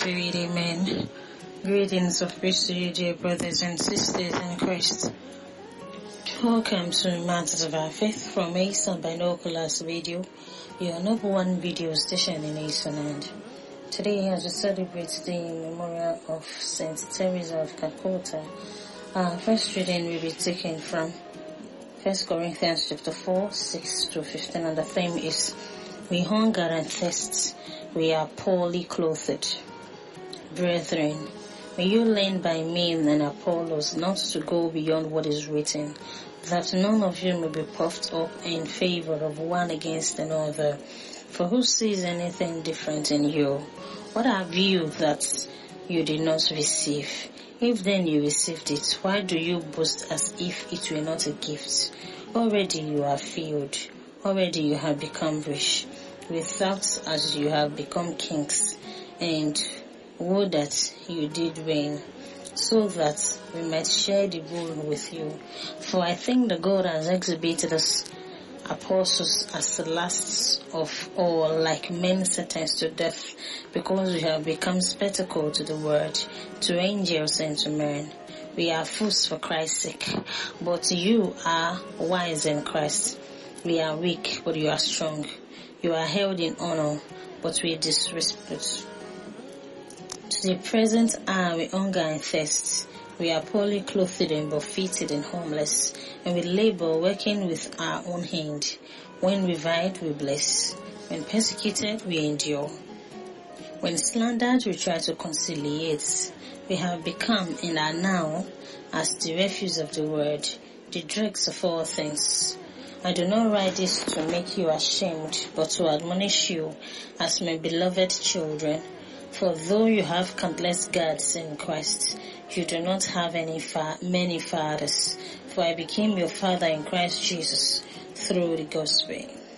Spirit, amen. Greetings of peace to you, dear brothers and sisters in Christ. Welcome to Matters of Our Faith from Ace Binoculars Radio, your number one video station in Aceland. Today, as we celebrate the memorial of Saint Teresa of Calcutta, our first reading will be taken from 1 Corinthians chapter 4, 6 to 15, and the theme is, we hunger and thirst, we are poorly clothed. Brethren, may you learn by me and Apollos not to go beyond what is written, that none of you may be puffed up in favor of one against another. For who sees anything different in you? What have you that you did not receive? If then you received it, why do you boast as if it were not a gift? Already you are filled. Already you have become rich. Without as you have become kings. And would that you did reign, so that we might share the rule with you. For I think that God has exhibited us apostles as the last of all, like men sentenced to death, because we have become spectacle to the world, to angels and to men. We are fools for Christ's sake, but you are wise in Christ. We are weak, but you are strong. You are held in honor, but we disrespect. To the present hour we hunger and thirst. We are poorly clothed and buffeted and homeless, and we labor working with our own hand. When reviled, we bless. When persecuted, we endure. When slandered, we try to conciliate. We have become and are now as the refuse of the world, the dregs of all things. I do not write this to make you ashamed, but to admonish you as my beloved children. For though you have countless guards in Christ, you do not have many fathers. For I became your father in Christ Jesus through the gospel.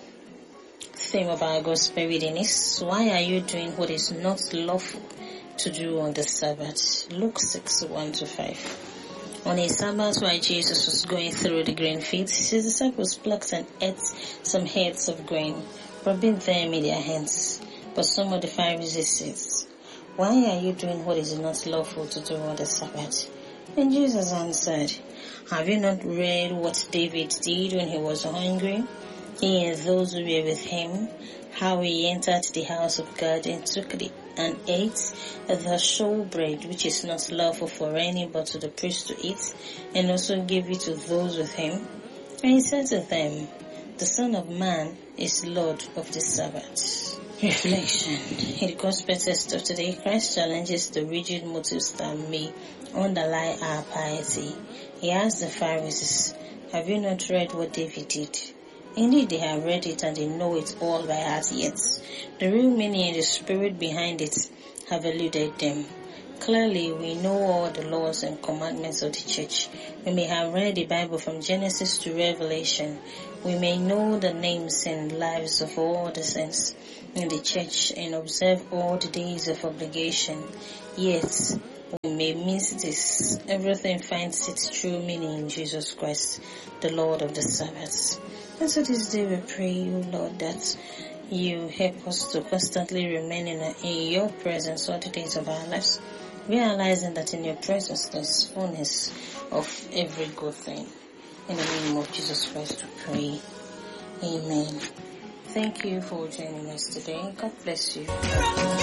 Theme of our gospel reading is, why are you doing what is not lawful to do on the Sabbath? Luke 6, 1-5. On a Sabbath, while Jesus was going through the grain fields, his disciples plucked and ate some heads of grain, rubbing them in their hands. But some of the Pharisees said, why are you doing what is not lawful to do on the Sabbath? And Jesus answered, have you not read what David did when he was hungry? He and those who were with him, how he entered the house of God and took it and ate the showbread, which is not lawful for any but to the priest to eat, and also gave it to those with him. And he said to them, the Son of Man is Lord of the Sabbath. Reflection. In the gospel text of today, Christ challenges the rigid motives that may underlie our piety. He asked the Pharisees, have you not read what David did? Indeed, they have read it and they know it all by heart, yet the real meaning and the spirit behind it have eluded them. Clearly, we know all the laws and commandments of the church. We may have read the Bible from Genesis to Revelation. We may know the names and lives of all the saints in the church and observe all the days of obligation. Yet, we may miss this. Everything finds its true meaning in Jesus Christ, the Lord of the Sabbath. And so this day we pray you, Lord, that you help us to constantly remain in your presence all the days of our lives, realizing that in your presence there's fullness of every good thing. In the name of Jesus Christ we pray. Amen. Thank you for joining us today. God bless you.